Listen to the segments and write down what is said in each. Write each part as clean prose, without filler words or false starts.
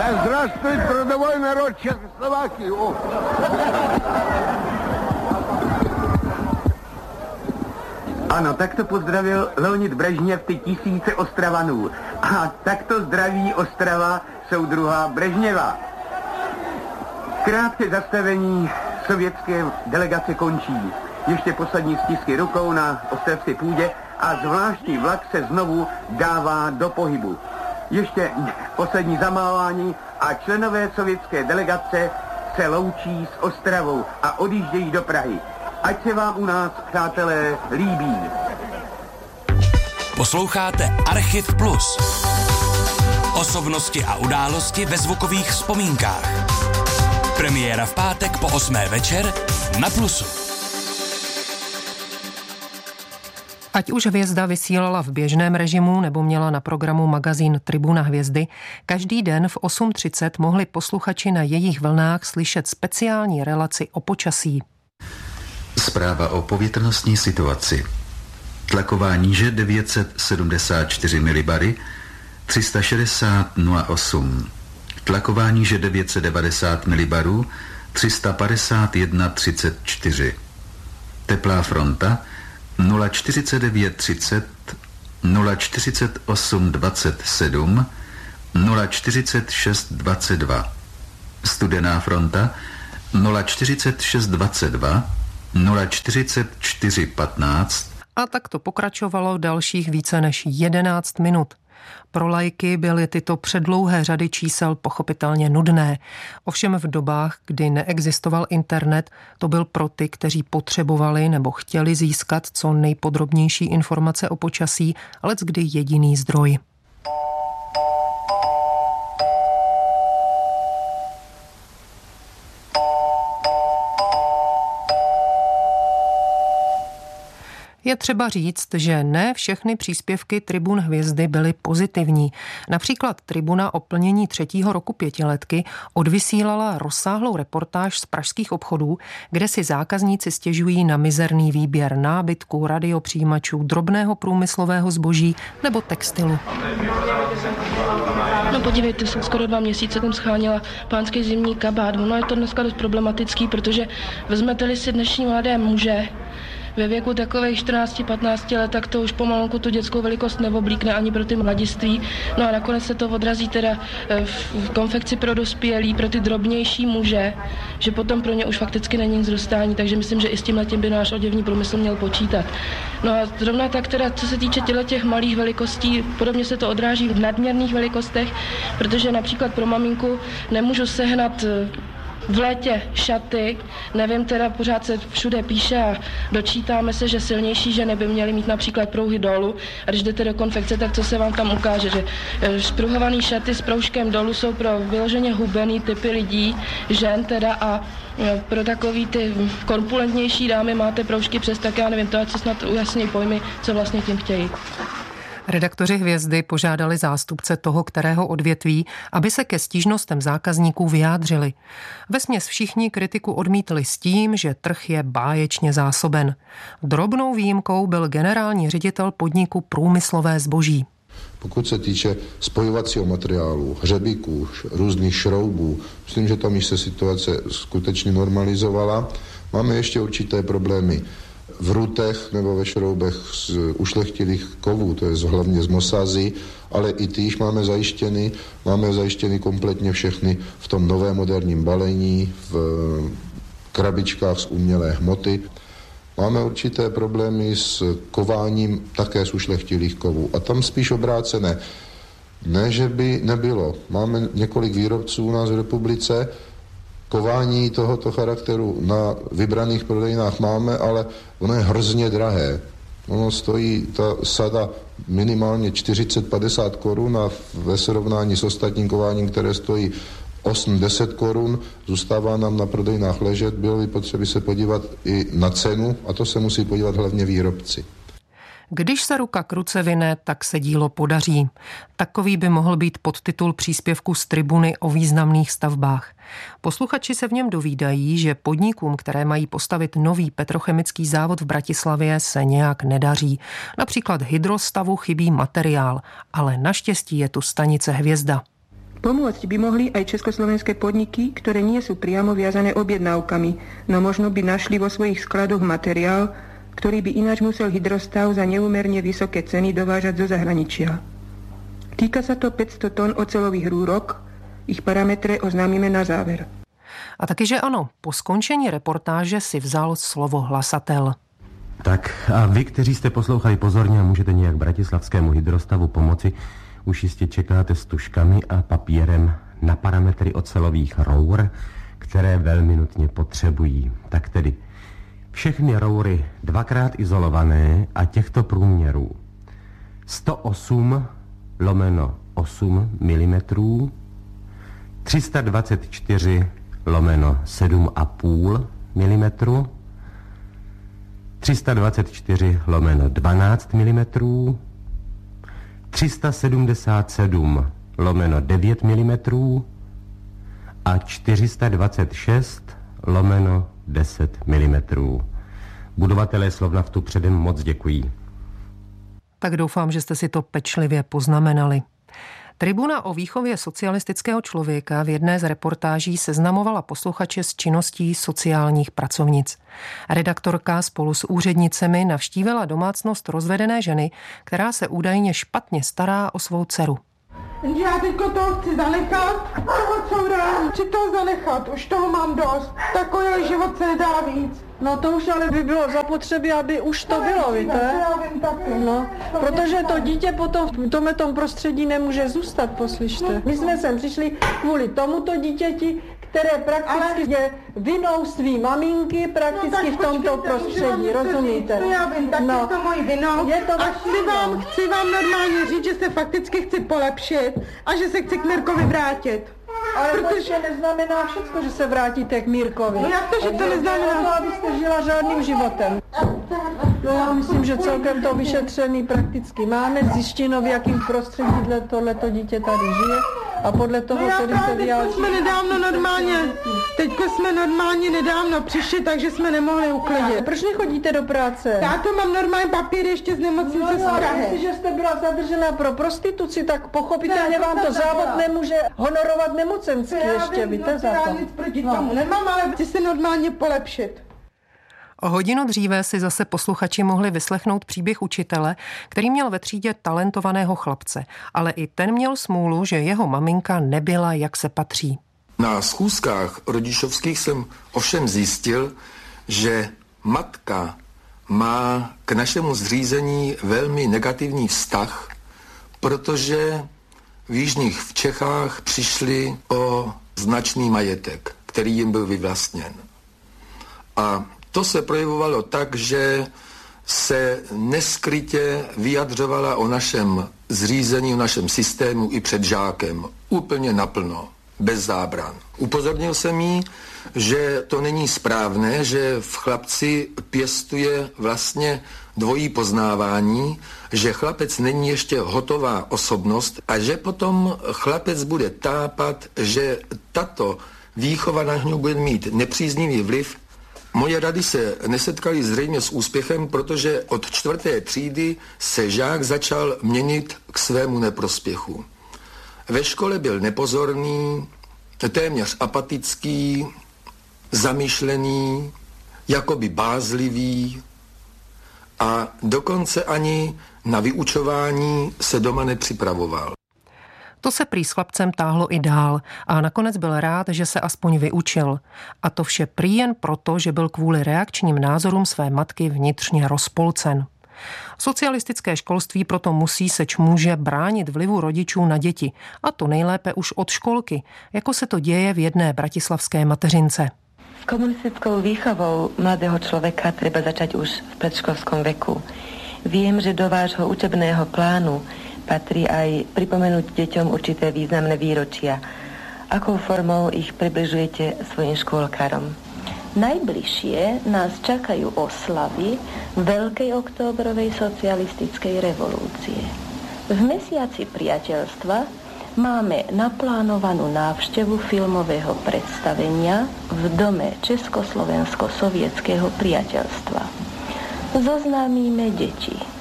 Здравствует трудовой народ Чехословакии. Ano, tak to pozdravil Leonid Brežněv ty tisíce Ostravanů. A takto zdraví Ostrava soudruha Brežněva. Krátké zastavení sovětské delegace končí. Ještě poslední stisky rukou na ostravské půdě a zvláštní vlak se znovu dává do pohybu. Ještě poslední zamávání a členové sovětské delegace se loučí s Ostravou a odjíždějí do Prahy. Ať se vám u nás, přátelé, líbí. Posloucháte Archiv Plus. Osobnosti a události ve zvukových vzpomínkách. Premiéra v pátek po 8. večer na Plusu. Ať už Hvězda vysílala v běžném režimu nebo měla na programu magazín Tribuna hvězdy, každý den v 8:30 mohli posluchači na jejich vlnách slyšet speciální relaci o počasí. Zpráva o povětrnostní situaci. Tlaková níže 974 milibary, 360,08. Tlaková níže 990 milibarů, 351,34. Teplá fronta 049,30, 048,27, 046,22. Studená fronta 046,22, 044,15. A tak to pokračovalo dalších více než 11 minut. Pro laiky byly tyto předlouhé řady čísel pochopitelně nudné. Ovšem v dobách, kdy neexistoval internet, to byl pro ty, kteří potřebovali nebo chtěli získat co nejpodrobnější informace o počasí, leckdy jediný zdroj. Je třeba říct, že ne všechny příspěvky Tribun hvězdy byly pozitivní. Například Tribuna o plnění 3. roku pětiletky odvysílala rozsáhlou reportáž z pražských obchodů, kde si zákazníci stěžují na mizerný výběr nábytku, radiopřijímačů, drobného průmyslového zboží nebo textilu. No podívejte, jsem skoro 2 měsíce tam scháněla pánský zimní kabát. Ono je to dneska dost problematický, protože vezmete-li si dnešní mladé muže, ve věku takových 14-15 let, tak to už pomalonku tu dětskou velikost neoblíkne ani pro ty mladiství. No a nakonec se to odrazí teda v konfekci pro dospělí, pro ty drobnější muže, že potom pro ně už fakticky není nic dostání, takže myslím, že i s tímhletím by náš oděvní průmysl měl počítat. No a zrovna tak teda, co se týče těch malých velikostí, podobně se to odráží v nadměrných velikostech, protože například pro maminku nemůžu sehnat v létě šaty, nevím, teda pořád se všude píše a dočítáme se, že silnější ženy by měly mít například prouhy dolů a když jdete do konfekce, tak co se vám tam ukáže, že spruhované šaty s proužkem dolů jsou pro vyloženě hubený typy lidí, žen teda a pro takový ty korpulentnější dámy máte proužky přes, tak já nevím, to ať se snad ujasní pojmy, co vlastně tím chtějí. Redaktoři Hvězdy požádali zástupce toho kterého odvětví, aby se ke stížnostem zákazníků vyjádřili. Vesměs všichni kritiku odmítli s tím, že trh je báječně zásoben. Drobnou výjimkou byl generální ředitel podniku Průmyslové zboží. Pokud se týče spojovacího materiálu, hřebíků, různých šroubů, myslím, že tam již se situace skutečně normalizovala. Máme ještě určité problémy v rutech nebo ve šroubech z ušlechtilých kovů, to je hlavně z mosazy, ale i ty již máme zajištěny kompletně všechny v tom novém moderním balení, v krabičkách z umělé hmoty. Máme určité problémy s kováním také z ušlechtilých kovů a tam spíš obrácené. Ne, že by nebylo. Máme několik výrobců u nás v republice, kování tohoto charakteru na vybraných prodejnách máme, ale ono je hrozně drahé. Ono stojí ta sada minimálně 40-50 korun a ve srovnání s ostatním kováním, které stojí 8-10 korun, zůstává nám na prodejnách ležet. Bylo by potřeba se podívat i na cenu a to se musí podívat hlavně výrobci. Když se ruka k ruce vine, tak se dílo podaří. Takový by mohl být podtitul příspěvku z Tribuny o významných stavbách. Posluchači se v něm dovídají, že podnikům, které mají postavit nový petrochemický závod v Bratislavě, se nějak nedaří. Například Hydrostavu chybí materiál, ale naštěstí je tu stanice Hvězda. Pomôcť by mohli aj československé podniky, ktoré nie sú priamo viazané objednávkami, no možno by našli vo svojich skladoch materiál, ktorý by ináč musel hydrostav za neúmerne vysoké ceny dovážať zo zahraničia. Týka sa to 500 tón oceľových rúrok, ich parametre oznámíme na záver. A taky, že ano, po skončení reportáže si vzal slovo hlasatel. Tak a vy, kteří jste poslouchali pozorně a můžete nějak bratislavskému hydrostavu pomoci, už jistě čekáte s tužkami a papírem na parametry ocelových rour, které velmi nutně potřebují. Tak tedy všechny roury dvakrát izolované a těchto průměrů 108/8 mm, 324/7,5 mm, 324/12 mm, 377/9 mm a 426/10 mm. Budovatelé Slovnaftu předem moc děkují. Tak doufám, že jste si to pečlivě poznamenali. Tribuna o výchově socialistického člověka v jedné z reportáží seznamovala posluchače s činností sociálních pracovnic. Redaktorka spolu s úřednicemi navštívila domácnost rozvedené ženy, která se údajně špatně stará o svou dceru. Já teďko toho chci zanechat. Chci toho zanechat, už toho mám dost. Takový život se nedá víc. No to už ale by bylo zapotřebí, aby už to bylo, víte? No, protože to dítě potom v tomto prostředí nemůže zůstat, poslyšte. My jsme sem přišli kvůli tomuto dítěti, které prakticky je vinou svý maminky prakticky v tomto prostředí, rozumíte? To já vím, tak je to mojí vinou. Je to a chci vám normálně říct, že se fakticky chci polepšit a že se chci k Mirkovi vrátit. Ale protože neznamená všechno, že se vrátíte k Mírkovi. No jak to, že to neznamená? To, abyste žila řádným životem. No já myslím, že celkem to vyšetřený prakticky máme, zjištěno, v jakým prostředí tohleto dítě tady žije a podle toho tedy se vyjádří. Teďko jsme normálně nedávno přišli, takže jsme nemohli uklidit. Proč nechodíte do práce? Táto, mám normální papír ještě z nemocnice z Prahy. Jestliže jste byla zadržena pro prostituci, tak pochopitelně vám to závod nemůže honorovat nemocensky ještě, víte za to. Já nic proti tomu nemám, ale chci se normálně polepšit. O hodinu dříve si zase posluchači mohli vyslechnout příběh učitele, který měl ve třídě talentovaného chlapce, ale i ten měl smůlu, že jeho maminka nebyla, jak se patří. Na schůzkách rodičovských jsem ovšem zjistil, že matka má k našemu zřízení velmi negativní vztah, protože v jižních Čechách přišli o značný majetek, který jim byl vyvlastněn. A to se projevovalo tak, že se neskrytě vyjadřovala o našem zřízení, o našem systému i před žákem. Úplně naplno, bez zábran. Upozornil jsem jí, že to není správné, že v chlapci pěstuje vlastně dvojí poznávání, že chlapec není ještě hotová osobnost a že potom chlapec bude tápat, že tato výchova na něj bude mít nepříznivý vliv. Moje rady se nesetkaly zřejmě s úspěchem, protože od 4. třídy se žák začal měnit k svému neprospěchu. Ve škole byl nepozorný, téměř apatický, zamyšlený, jakoby bázlivý a dokonce ani na vyučování se doma nepřipravoval. To se prý s chlapcem táhlo i dál a nakonec byl rád, že se aspoň vyučil. A to vše prý jen proto, že byl kvůli reakčním názorům své matky vnitřně rozpolcen. Socialistické školství proto musí, seč může, bránit vlivu rodičů na děti. A to nejlépe už od školky, jako se to děje v jedné bratislavské mateřince. S komunistickou výchovou mladého člověka treba začať už v predškolskom veku. Vím, že do vášho učebného plánu patrí aj pripomenúť deťom určité významné výročia. Akou formou ich približujete svojim škôlkarom? Najbližšie nás čakajú oslavy Veľkej októbrovej socialistickej revolúcie. V mesiaci priateľstva máme naplánovanú návštevu filmového predstavenia v Dome Československo-sovietského priateľstva. Zoznámíme deti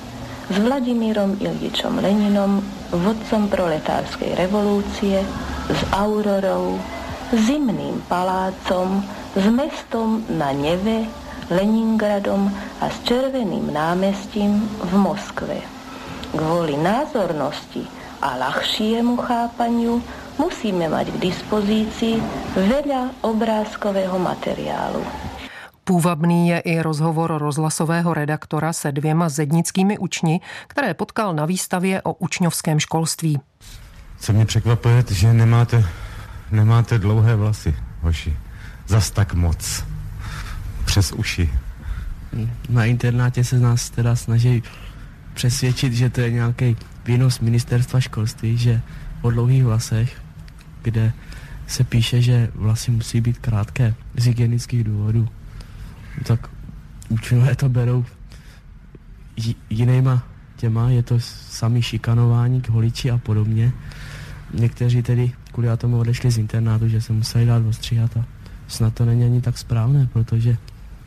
s Vladimírom Iljičom Leninom, vodcom proletárskej revolúcie, s Aurorou, Zimným palácom, s mestom na Neve, Leningradom a s Červeným námestím v Moskve. Kvôli názornosti a ľahšiemu chápaniu musíme mať k dispozícii veľa obrázkového materiálu. Půvabný je i rozhovor rozhlasového redaktora se 2 zednickými učni, které potkal na výstavě o učňovském školství. Co mě překvapuje, že nemáte dlouhé vlasy, hoši. Zas tak moc. Přes uši. Na internátě se nás teda snaží přesvědčit, že to je nějaký výnos ministerstva školství, že o dlouhých vlasech, kde se píše, že vlasy musí být krátké z hygienických důvodů, tak učitelé to berou jinýma těma, je to samý šikanování k holiči a podobně. Někteří tedy kvůli tomu odešli z internátu, že se museli dát ostříhat a snad to není ani tak správné, protože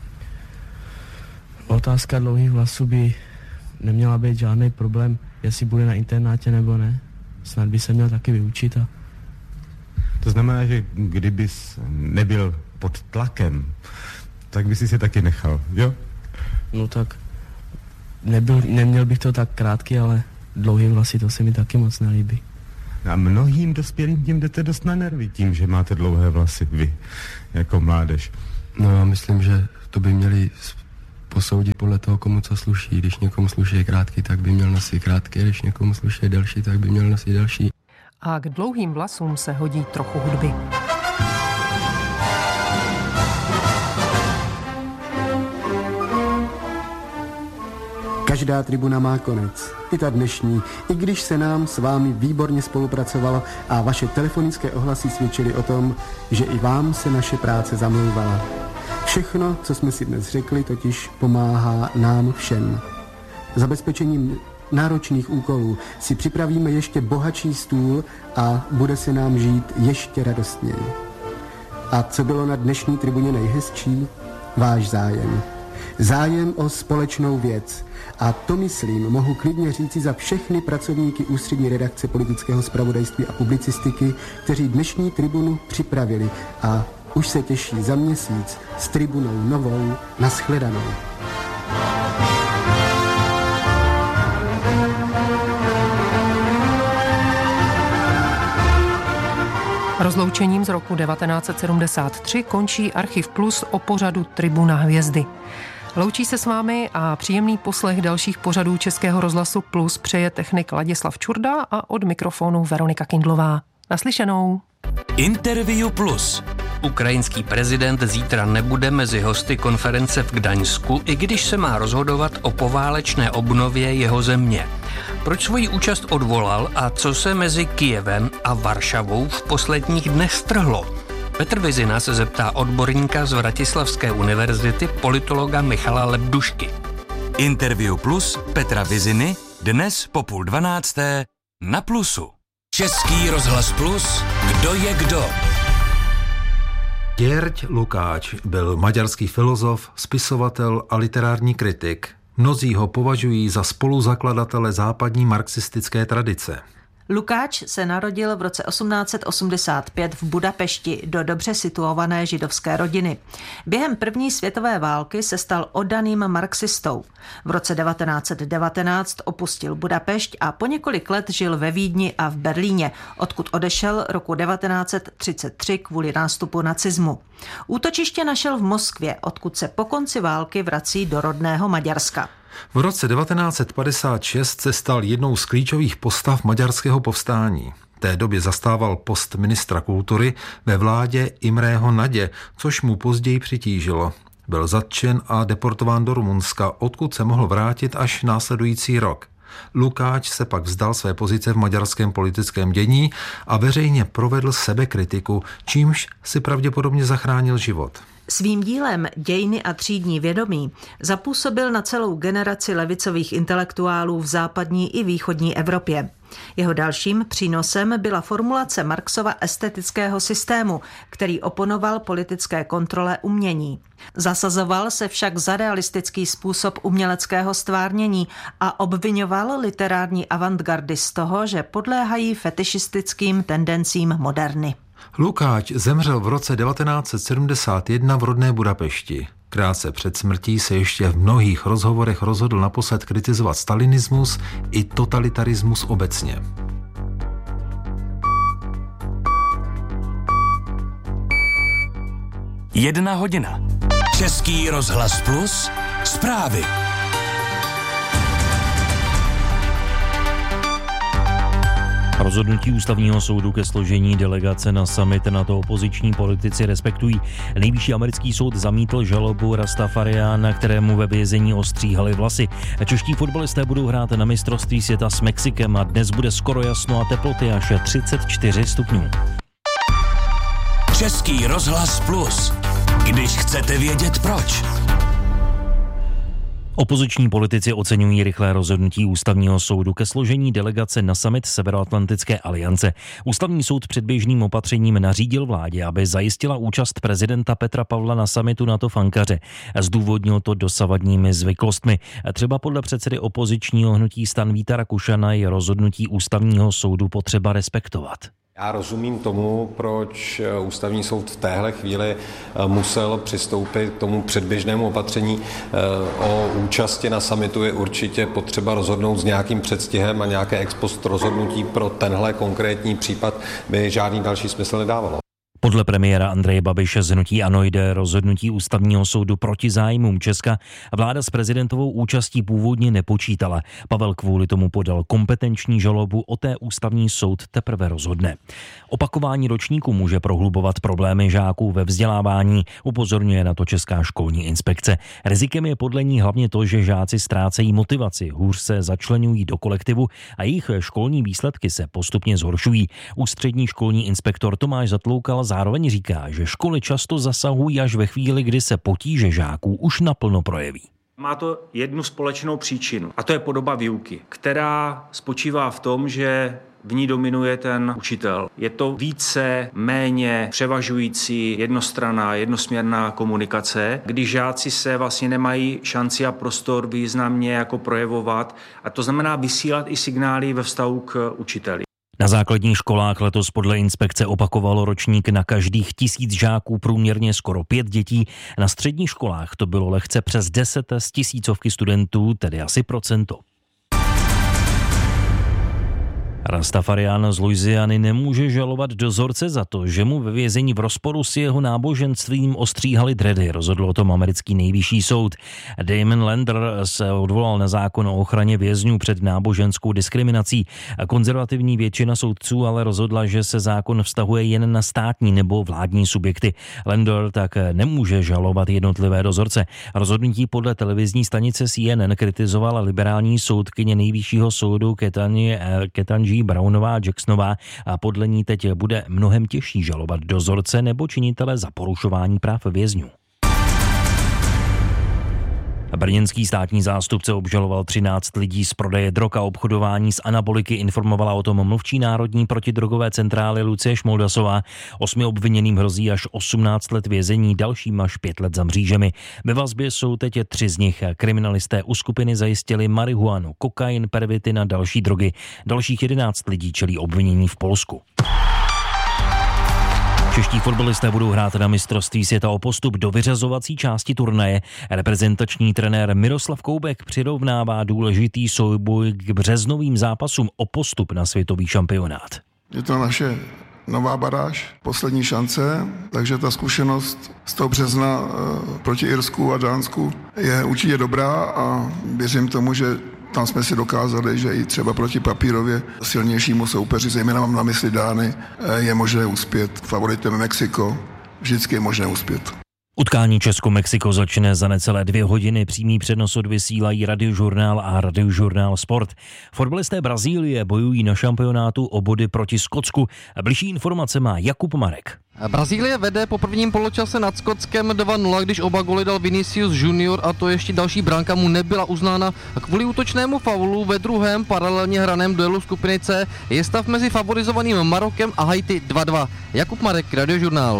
otázka dlouhých vlasů by neměla být žádný problém, jestli bude na internátě nebo ne. Snad by se měl taky vyučit. To znamená, že kdybys nebyl pod tlakem, tak bys si taky nechal, jo? No tak neměl bych to tak krátký, ale dlouhý vlasy, to se mi taky moc nelíbí. A mnohým dospělým tím jdete dost na nervy tím, že máte dlouhé vlasy, vy, jako mládež. No já myslím, že to by měli posoudit podle toho, komu co sluší. Když někomu sluší krátký, tak by měl nosit krátký, když někomu sluší delší, tak by měl nosit delší. A k dlouhým vlasům se hodí trochu hudby. Každá tribuna má konec, i ta dnešní, i když se nám s vámi výborně spolupracovalo a vaše telefonické ohlasy svědčily o tom, že i vám se naše práce zamlouvala. Všechno, co jsme si dnes řekli, totiž pomáhá nám všem. Zabezpečením náročných úkolů si připravíme ještě bohatší stůl a bude se nám žít ještě radostněji. A co bylo na dnešní tribuně nejhezčí? Váš zájem. Zájem o společnou věc. A to, myslím, mohu klidně říci za všechny pracovníky ústřední redakce politického zpravodajství a publicistiky, kteří dnešní tribunu připravili a už se těší za měsíc s tribunou novou. Naschledanou. Rozloučením z roku 1973 končí Archiv Plus o pořadu Tribuna hvězdy. Loučí se s vámi a příjemný poslech dalších pořadů Českého rozhlasu Plus přeje technik Ladislav Čurda a od mikrofonu Veronika Kindlová. Naslyšenou. Interview Plus. Ukrajinský prezident zítra nebude mezi hosty konference v Gdaňsku, i když se má rozhodovat o poválečné obnově jeho země. Proč svoji účast odvolal a co se mezi Kyjevem a Varšavou v posledních dnech strhlo? Petr Vizina se zeptá odborníka z Vratislavské univerzity, politologa Michala Lebdušky. Interview Plus Petra Viziny dnes po 11:30 na Plusu. Český rozhlas Plus, kdo je kdo? György Lukács byl maďarský filozof, spisovatel a literární kritik. Mnozí ho považují za spoluzakladatele západní marxistické tradice. Lukács se narodil v roce 1885 v Budapešti do dobře situované židovské rodiny. Během první světové války se stal oddaným marxistou. V roce 1919 opustil Budapešť a po několik let žil ve Vídni a v Berlíně, odkud odešel roku 1933 kvůli nástupu nacismu. Útočiště našel v Moskvě, odkud se po konci války vrací do rodného Maďarska. V roce 1956 se stal jednou z klíčových postav maďarského povstání. V té době zastával post ministra kultury ve vládě Imrého Nadě, což mu později přitížilo. Byl zatčen a deportován do Rumunska, odkud se mohl vrátit až následující rok. Lukács se pak vzdal své pozice v maďarském politickém dění a veřejně provedl sebekritiku, čímž si pravděpodobně zachránil život. Svým dílem Dějiny a třídní vědomí zapůsobil na celou generaci levicových intelektuálů v západní i východní Evropě. Jeho dalším přínosem byla formulace Marxova estetického systému, který oponoval politické kontrole umění. Zasazoval se však za realistický způsob uměleckého stvárnění a obviňoval literární avantgardy z toho, že podléhají fetišistickým tendencím moderny. Lukáč zemřel v roce 1971 v rodné Budapešti. Krátce před smrtí se ještě v mnohých rozhovorech rozhodl naposled kritizovat stalinismus i totalitarismus obecně. Jedna hodina. Český rozhlas Plus. Zprávy. Rozhodnutí ústavního soudu ke složení delegace na summit NATO opoziční politici respektují. Nejvyšší americký soud zamítl žalobu Rastafariána, kterému ve vězení ostříhali vlasy. Čeští fotbalisté budou hrát na mistrovství světa s Mexikem a dnes bude skoro jasno a teploty až 34 stupňů. Český rozhlas Plus. Když chcete vědět proč. Opoziční politici oceňují rychlé rozhodnutí ústavního soudu ke složení delegace na summit Severoatlantické aliance. Ústavní soud předběžným opatřením nařídil vládě, aby zajistila účast prezidenta Petra Pavla na summitu NATO v Ankaře. Zdůvodnil to dosavadními zvyklostmi. Třeba podle předsedy opozičního hnutí STAN Víta Rakušana je rozhodnutí ústavního soudu potřeba respektovat. Já rozumím tomu, proč ústavní soud v téhle chvíli musel přistoupit k tomu předběžnému opatření. O účasti na summitu je určitě potřeba rozhodnout s nějakým předstihem a nějaké ex post rozhodnutí pro tenhle konkrétní případ by žádný další smysl nedávalo. Podle premiéra Andreje Babiše z hnutí ANO jde rozhodnutí ústavního soudu proti zájmům Česka. Vláda s prezidentovou účastí původně nepočítala. Pavel kvůli tomu podal kompetenční žalobu, o té ústavní soud teprve rozhodne. Opakování ročníků může prohlubovat problémy žáků ve vzdělávání, upozorňuje na to Česká školní inspekce. Rizikem je podle ní hlavně to, že žáci ztrácejí motivaci, hůř se začleňují do kolektivu a jejich školní výsledky se postupně zhoršují. Ústřední školní inspektor Tomáš Zatloukal zároveň říká, že školy často zasahují až ve chvíli, kdy se potíže žáků už naplno projeví. Má to jednu společnou příčinu a to je podoba výuky, která spočívá v tom, že v ní dominuje ten učitel. Je to více, méně převažující jednostranná, jednosměrná komunikace, kdy žáci se vlastně nemají šanci a prostor významně jako projevovat a to znamená vysílat i signály ve vztahu k učiteli. Na základních školách letos podle inspekce opakovalo ročník na každých 1000 žáků průměrně skoro 5 dětí. Na středních školách to bylo lehce přes 10 z 1000 studentů, tedy asi procento. Rastafarián z Louisiany nemůže žalovat dozorce za to, že mu ve vězení v rozporu s jeho náboženstvím ostříhali dredy, rozhodl o tom americký nejvyšší soud. Damon Lander se odvolal na zákon o ochraně vězňů před náboženskou diskriminací. Konzervativní většina soudců ale rozhodla, že se zákon vztahuje jen na státní nebo vládní subjekty. Lander tak nemůže žalovat jednotlivé dozorce. Rozhodnutí podle televizní stanice CNN kritizovala liberální soudkyně nejvyššího soudu Ketanji Brownová Jacksonová a podle ní teď bude mnohem těžší žalovat dozorce nebo činitele za porušování práv vězňů. Brněnský státní zástupce obžaloval 13 lidí z prodeje drog a obchodování s anaboliky, informovala o tom mluvčí Národní protidrogové centrály Lucie Šmoldasová. 8 obviněným hrozí až 18 let vězení, dalším až 5 let za mřížemi. Ve vazbě jsou teď 3 z nich. Kriminalisté u skupiny zajistili marihuanu, kokain, pervitin a další drogy. Dalších 11 lidí čelí obvinění v Polsku. Čeští fotbalisté budou hrát na mistrovství světa o postup do vyřazovací části turnaje. Reprezentační trenér Miroslav Koubek přirovnává důležitý souboj k březnovým zápasům o postup na světový šampionát. Je to naše nová baráž, poslední šance, takže ta zkušenost z toho března proti Irsku a Dánsku je určitě dobrá a věřím tomu, že tam jsme si dokázali, že i třeba proti papírově silnějšímu soupeři, zejména mám na mysli Dány, je možné uspět. Favoritem Mexiko, vždycky je možné uspět. Utkání Česko-Mexiko začne za necelé 2 hodiny. Přímý přenos odvysílají Radiožurnál a Radiožurnál Sport. Fotbalisté Brazílie bojují na šampionátu o body proti Skotsku. Bližší informace má Jakub Marek. Brazílie vede po prvním poločase nad Skotskem 2-0, když oba goly dal Vinicius Junior a to ještě další branka mu nebyla uznána. Kvůli útočnému faulu ve druhém paralelně hraném duelu skupiny C je stav mezi favorizovaným Marokem a Haiti 2-2. Jakub Marek, Radiožurnál.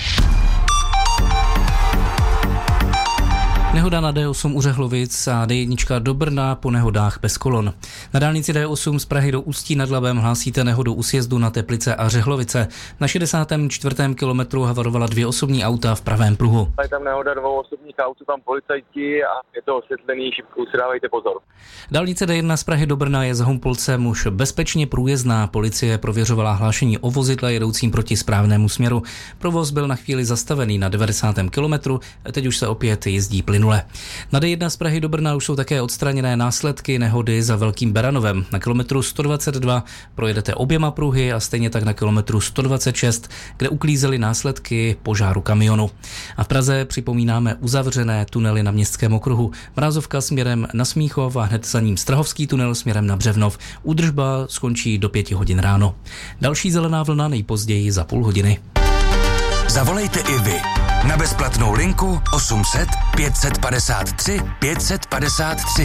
Nehoda na D8 u Řehlovic a D1 do Brna po nehodách bez kolon. Na dálnici D8 z Prahy do Ústí nad Labem hlásíte nehodu u sjezdu na Teplice a Řehlovice. Na 64. kilometru havarovala 2 osobní auta v pravém pruhu. Je tam nehoda 2 osobních aut, jsou tam policajti a je to osvětlený, šipkou si dávejte pozor. Dálnice D1 z Prahy do Brna je za Humpolcem už bezpečně průjezdná. Policie prověřovala hlášení o vozidle jedoucím proti správnému směru. Provoz byl na chvíli zastavený na 90. kilometru, teď už se opět jezdí plynule. Na D1 z Prahy do Brna už jsou také odstraněné následky nehody za Velkým Beranovem. Na kilometru 122 projedete oběma pruhy a stejně tak na kilometru 126, kde uklízely následky požáru kamionu. A v Praze připomínáme uzavřené tunely na Městském okruhu. Mrázovka směrem na Smíchov a hned za ním Strahovský tunel směrem na Břevnov. Údržba skončí do 5 hodin ráno. Další zelená vlna nejpozději za půl hodiny. Zavolejte i vy na bezplatnou linku 800 553 553.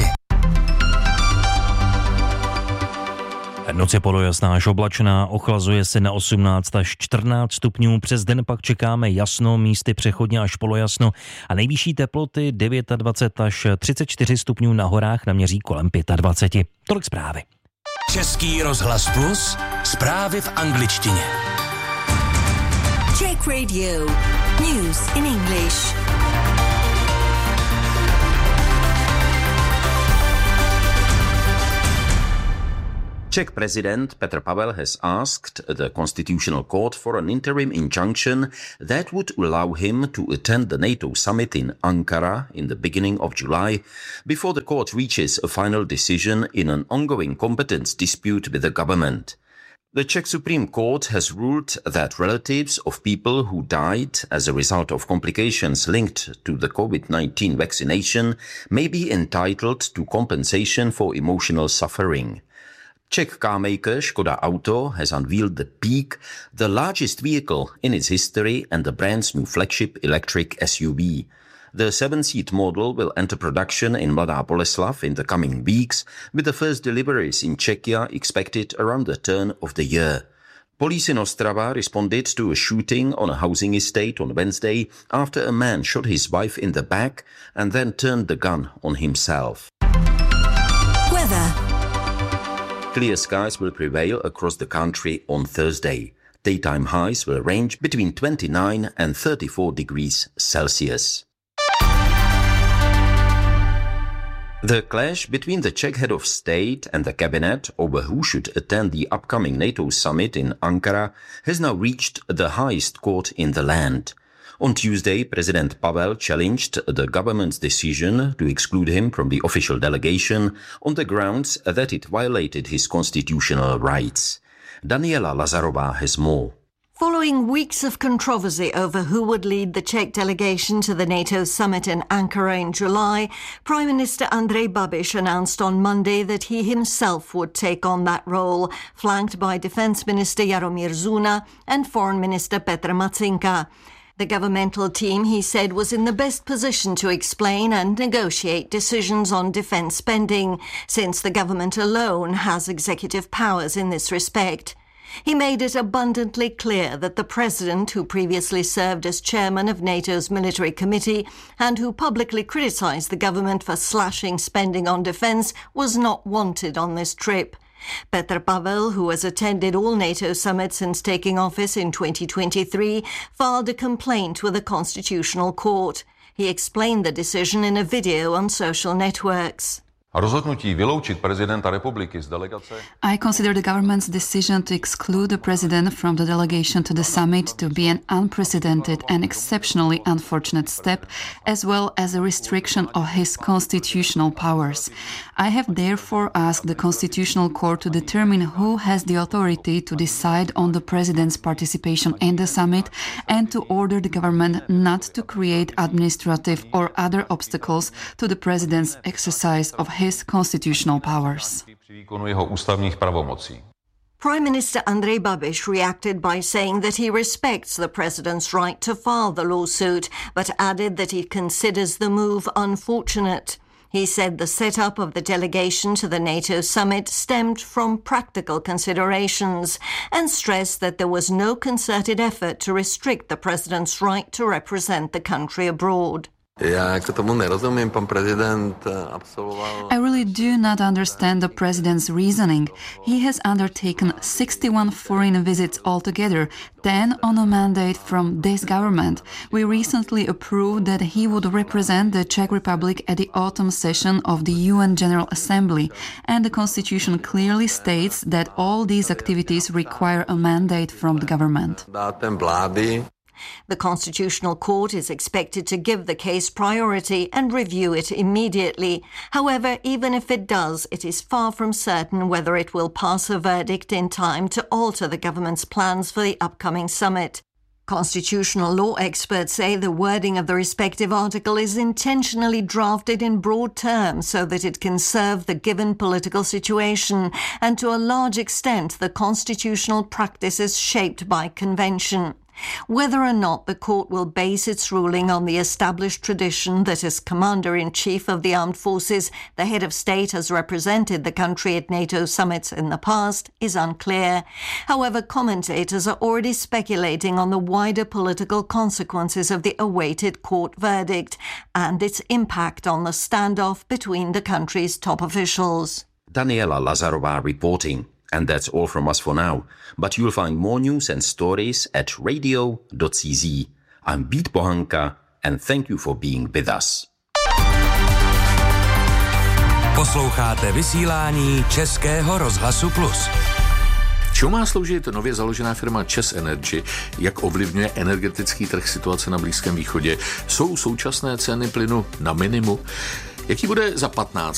Noc je polojasná až oblačná, ochlazuje se na 18 až 14 stupňů, přes den pak čekáme jasno, místy přechodně až polojasno a nejvyšší teploty 29 až 34 stupňů, na horách naměří kolem 25. Tolik zprávy. Český rozhlas Plus, zprávy v angličtině. Czech Radio. News in English. Czech President Petr Pavel has asked the Constitutional Court for an interim injunction that would allow him to attend the NATO summit in Ankara in the beginning of July, before the court reaches a final decision in an ongoing competence dispute with the government. The Czech Supreme Court has ruled that relatives of people who died as a result of complications linked to the COVID-19 vaccination may be entitled to compensation for emotional suffering. Czech carmaker Škoda Auto has unveiled the Peak, the largest vehicle in its history and the brand's new flagship electric SUV. The 7-seat model will enter production in Mladá Boleslav in the coming weeks, with the first deliveries in Czechia expected around the turn of the year. Police in Ostrava responded to a shooting on a housing estate on Wednesday after a man shot his wife in the back and then turned the gun on himself. Weather. Clear skies will prevail across the country on Thursday. Daytime highs will range between 29 and 34 degrees Celsius. The clash between the Czech head of state and the cabinet over who should attend the upcoming NATO summit in Ankara has now reached the highest court in the land. On Tuesday, President Pavel challenged the government's decision to exclude him from the official delegation on the grounds that it violated his constitutional rights. Daniela Lazarová has more. Following weeks of controversy over who would lead the Czech delegation to the NATO summit in Ankara in July, Prime Minister Andrej Babiš announced on Monday that he himself would take on that role, flanked by Defence Minister Jaromír Zuna and Foreign Minister Petr Matsinka. The governmental team, he said, was in the best position to explain and negotiate decisions on defence spending, since the government alone has executive powers in this respect. He made it abundantly clear that the president, who previously served as chairman of NATO's military committee and who publicly criticised the government for slashing spending on defence, was not wanted on this trip. Petr Pavel, who has attended all NATO summits since taking office in 2023, filed a complaint with the Constitutional Court. He explained the decision in a video on social networks. A rozhodnutí vyloučit prezidenta republiky z delegace. I consider the government's decision to exclude the president from the delegation to the summit to be an unprecedented and exceptionally unfortunate step, as well as a restriction of his constitutional powers. I have therefore asked the Constitutional Court to determine who has the authority to decide on the president's participation in the summit and to order the government not to create administrative or other obstacles to the president's exercise of his constitutional powers. Prime Minister Andrej Babiš reacted by saying that he respects the president's right to file the lawsuit, but added that he considers the move unfortunate. He said the setup of the delegation to the NATO summit stemmed from practical considerations and stressed that there was no concerted effort to restrict the president's right to represent the country abroad. I really do not understand the president's reasoning. He has undertaken 61 foreign visits altogether, 10 on a mandate from this government. We recently approved that he would represent the Czech Republic at the autumn session of the UN General Assembly, and the constitution clearly states that all these activities require a mandate from the government. The Constitutional Court is expected to give the case priority and review it immediately. However, even if it does, it is far from certain whether it will pass a verdict in time to alter the government's plans for the upcoming summit. Constitutional law experts say the wording of the respective article is intentionally drafted in broad terms so that it can serve the given political situation, and to a large extent the constitutional practice is shaped by convention. Whether or not the court will base its ruling on the established tradition that as Commander-in-Chief of the Armed Forces, the head of state has represented the country at NATO summits in the past is unclear. However, commentators are already speculating on the wider political consequences of the awaited court verdict and its impact on the standoff between the country's top officials. Daniela Lazarová reporting. And that's all from us for now. But you'll find more news and stories at radio.cz. I'm Vít Bohanka and thank you for being with us. Posloucháte vysílání Českého rozhlasu Plus. Čemu má sloužit nově založená firma ČEZ Energy? Jak ovlivňuje energetický trh situace na Blízkém východě? Jsou současné ceny plynu na minimu? Jaký bude za 15